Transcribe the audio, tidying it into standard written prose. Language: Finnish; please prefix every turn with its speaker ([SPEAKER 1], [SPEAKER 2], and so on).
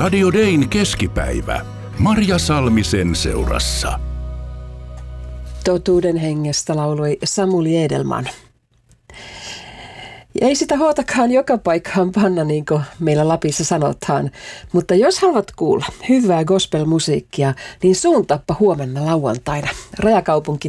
[SPEAKER 1] Radio Dayn keskipäivä. Marja Salmisen seurassa.
[SPEAKER 2] Totuuden hengestä lauloi Samuli Edelman. Ei sitä huotakaan joka paikkaan panna, niin kuin meillä Lapissa sanotaan. Mutta jos haluat kuulla hyvää gospelmusiikkia, niin suuntaappa huomenna lauantaina Rajakaupunki